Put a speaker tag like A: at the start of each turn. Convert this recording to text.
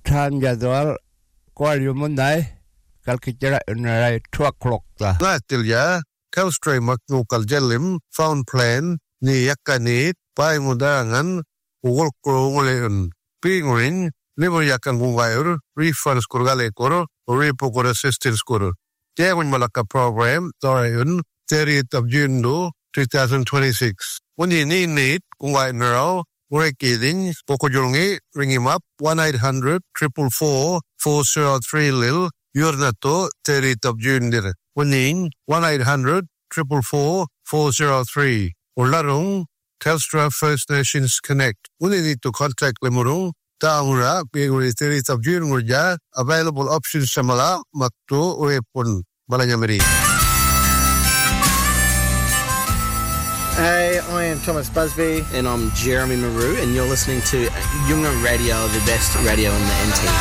A: Time jadwal kual yumunai kal kichara unai 2 o'clock ta.
B: Natilya Kalstray Maknukal Jelim Found Plan Ni Yakanit Pai Mudangan Ugol Kroleun Pingrin Liver Yakan Wire Refunds Kurgale Koro Repo Kor Assistance Koro. Jawin Malaka Program Dorian 30th of June 2026. When you need Kungwai Nero Rekiding Pokojungi ring him up 1-800-444-403 Lil Yurnato 30th of June dir. When in 1-800-444-403 Ularung Telstra First Nations Connect. When you need to contact Lemurung Taungra being 30th of June Urja available options Samala Makto Uepun Balanyamari.
C: Hey, I am Thomas Busby.
D: And I'm Jeremy Maru, and you're listening to Yunga Radio, the best radio in the NT.